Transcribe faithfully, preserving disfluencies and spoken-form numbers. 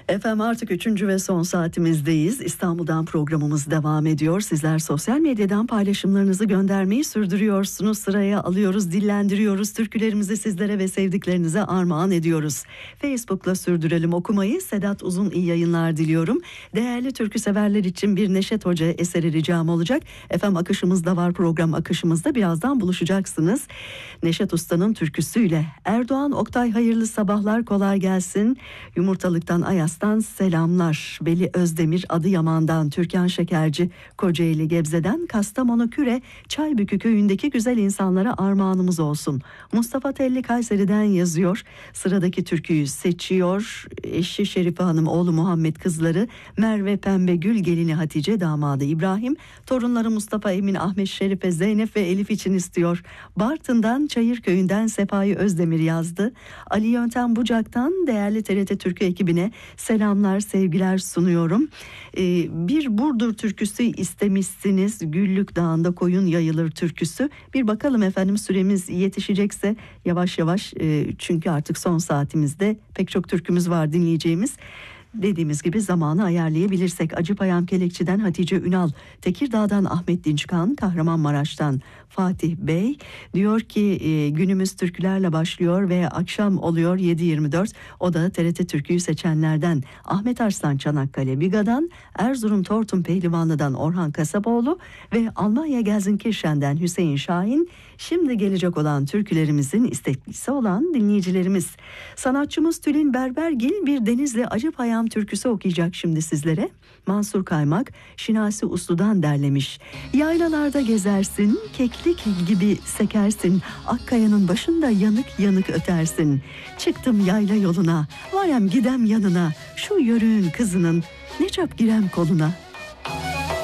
Efendim artık üçüncü ve son saatimizdeyiz. İstanbul'dan programımız devam ediyor. Sizler sosyal medyadan paylaşımlarınızı göndermeyi sürdürüyorsunuz. Sıraya alıyoruz, dillendiriyoruz. Türkülerimizi sizlere ve sevdiklerinize armağan ediyoruz. Facebook'la sürdürelim okumayı. Sedat Uzun iyi yayınlar diliyorum. Değerli türkü severler için bir Neşet Hoca eseri ricam olacak. Efendim akışımızda var, program akışımızda. Birazdan buluşacaksınız. Neşet Usta'nın türküsüyle. Erdoğan Oktay hayırlı sabahlar, kolay gelsin. Yumurtalık'tan Ayas'tan selamlar. Veli Özdemir Adıyaman'dan, Türkan Şekerci Kocaeli Gebze'den, Kastamonu Küre Çaybükü köyündeki güzel insanlara armağanımız olsun. Mustafa Telli Kayseri'den yazıyor. Sıradaki türküyü seçiyor. Eşi Şerife Hanım, oğlu Muhammed, kızları Merve Pembegül, gelini Hatice, damadı İbrahim, torunları Mustafa Emin, Ahmet, Şerife, Zeynep ve Elif için istiyor. Bartın'dan Çayırköy'ünden Sefai Özdemir yazdı. Ali Yöntem Bucak'tan değerli T R T Türkü ekibine selamlar, sevgiler sunuyorum. Ee, bir Burdur türküsü istemişsiniz. Güllük Dağı'nda koyun yayılır türküsü. Bir bakalım efendim, süremiz yetişecekse yavaş yavaş, e, çünkü artık son saatimizde pek çok türkümüz var dinleyeceğimiz. Dediğimiz gibi zamanı ayarlayabilirsek. Acıpayam Kelekçi'den Hatice Ünal, Tekirdağ'dan Ahmet Dinçkan, Kahramanmaraş'tan Fatih Bey diyor ki e, günümüz türkülerle başlıyor ve akşam oluyor yedi yirmi dört. O da T R T Türkü'yü seçenlerden. Ahmet Arslan Çanakkale Biga'dan, Erzurum Tortum Pehlivanlı'dan Orhan Kasapoğlu ve Almanya Gelsenkirchen'den Hüseyin Şahin. Şimdi gelecek olan türkülerimizin isteklisi olan dinleyicilerimiz. Sanatçımız Tülin Berbergil bir Denizli Acıpayam türküsü okuyacak şimdi sizlere. Mansur Kaymak Şinasi Uslu'dan derlemiş. Yaylalarda gezersin, keklik gibi sekersin, Akkaya'nın başında yanık yanık ötersin. Çıktım yayla yoluna, varem gidem yanına, şu yörüğün kızının ne çap girem koluna.